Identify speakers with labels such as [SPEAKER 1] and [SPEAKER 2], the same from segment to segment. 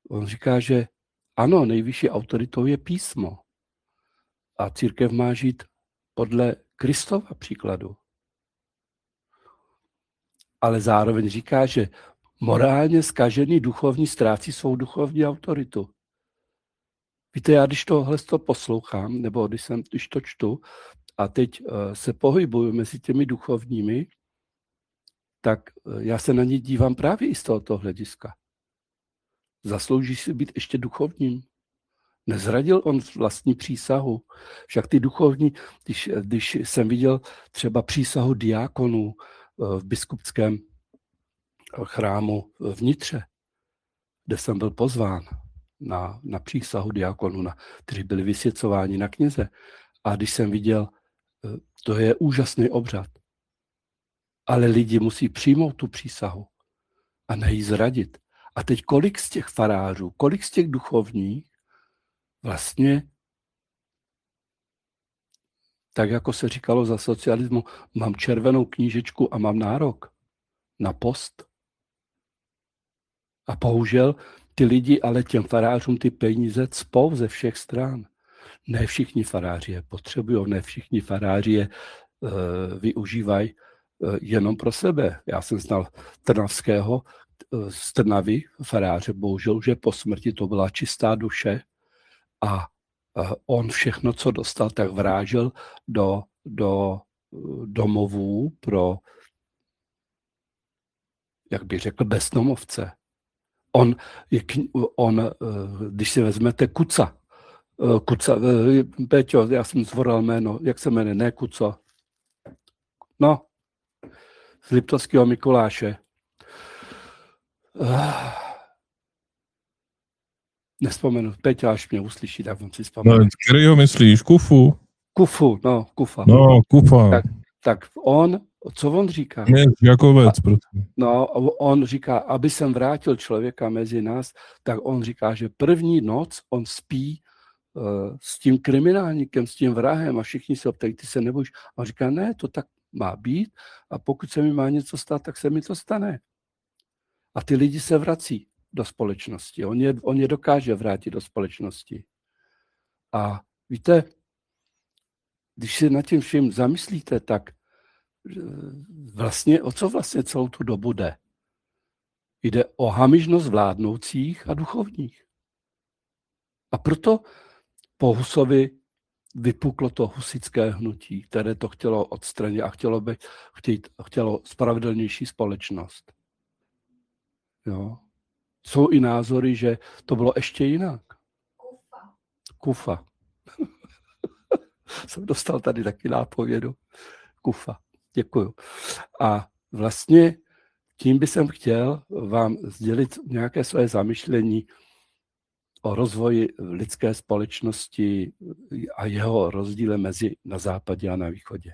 [SPEAKER 1] On říká, že ano, nejvyšší autoritou je písmo. A církev má žít podle Kristova příkladu. Ale zároveň říká, že morálně zkažený duchovní ztrácí svou duchovní autoritu. Víte, já když tohle poslouchám, nebo když to čtu, a teď se pohybuju mezi těmi duchovními, tak já se na ně dívám právě i z tohoto hlediska. Zaslouží si být ještě duchovním? Nezradil on vlastní přísahu? Však ty duchovní, když jsem viděl třeba přísahu diákonů v biskupském chrámu v Nitře, kde jsem byl pozván na přísahu diákonů, kteří byli vysvěcováni na kněze. A když jsem viděl, to je úžasný obřad. Ale lidi musí přijmout tu přísahu a ne ji zradit. A teď kolik z těch farářů, kolik z těch duchovních vlastně, tak jako se říkalo za socialismu, mám červenou knížečku a mám nárok na post. A bohužel ty lidi ale těm farářům ty peníze cpou ze všech stran. Ne všichni faráři je potřebují, ne všichni faráři je využívají jenom pro sebe. Já jsem znal Trnavského z Trnavy, faráře, bohužel, že po smrti to byla čistá duše a on všechno, co dostal, tak vrážel do domovů pro, jak bych řekl, bezdomovce. Když si vezmete Kuca, Péťo, já jsem zvoral jméno, jak se jmenuje, ne Kuco. No, z Liptovského Mikuláše. Nespomenu, Péťo, až mě uslyší, tak on si vzpomenu.
[SPEAKER 2] No, kterýho myslíš? Kufu?
[SPEAKER 1] Kufu, no, Kufa.
[SPEAKER 2] No, Kufa.
[SPEAKER 1] Tak co on říká?
[SPEAKER 2] Ne, Jakovec, prosím.
[SPEAKER 1] No, on říká, aby jsem vrátil člověka mezi nás, tak on říká, že první noc on spí s tím kriminálníkem, s tím vrahem a všichni se optají, ty se nebojíš. A on říká, ne, to tak má být a pokud se mi má něco stát, tak se mi to stane. A ty lidi se vrací do společnosti. On je dokáže vrátit do společnosti. A víte, když si nad tím vším zamyslíte, tak vlastně, o co vlastně celou tu dobu jde? Jde o hamižnost vládnoucích a duchovních. A proto po Husovi vypuklo to husitské hnutí, které to chtělo odstranit a chtělo spravedlnější společnost. Jo. Jsou i názory, že to bylo ještě jinak. Kufa. Jsem dostal tady taky nápovědu. Kufa. Děkuju. A vlastně tím bych chtěl vám sdělit nějaké své zamyšlení o rozvoji lidské společnosti a jeho rozdíle na západě a na východě.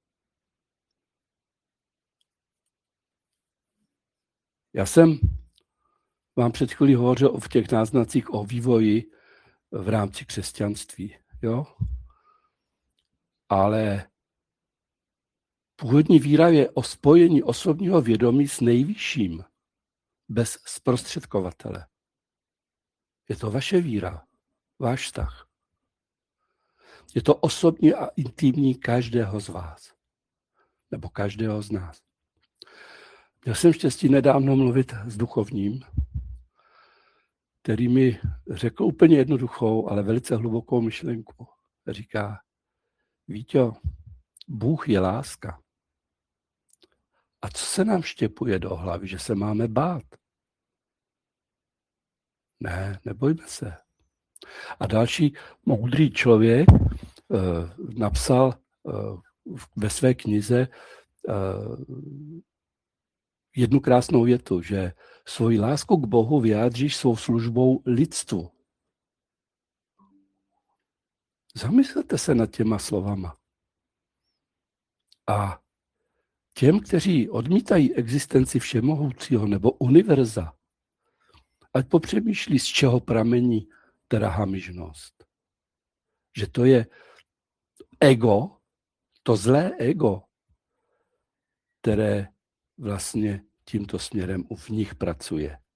[SPEAKER 1] Já jsem vám před chvílí hovořil v těch náznacích o vývoji v rámci křesťanství. Jo? Ale původní víra je o spojení osobního vědomí s nejvyšším, bez zprostředkovatele. Je to vaše víra, váš vztah. Je to osobní a intimní každého z vás. Nebo každého z nás. Měl jsem štěstí nedávno mluvit s duchovním, který mi řekl úplně jednoduchou, ale velice hlubokou myšlenku. Říká, Víťo, Bůh je láska. A co se nám štěpuje do hlavy, že se máme bát? Ne, nebojme se. A další moudrý člověk napsal ve své knize jednu krásnou větu, že svoji lásku k Bohu vyjádříš svou službou lidstvu. Zamyslete se nad těma slovama. A těm, kteří odmítají existenci všemohoucího nebo univerza, ať popřemýšlí, z čeho pramení teda hamižnost. Že to je ego, to zlé ego, které vlastně tímto směrem v nich pracuje.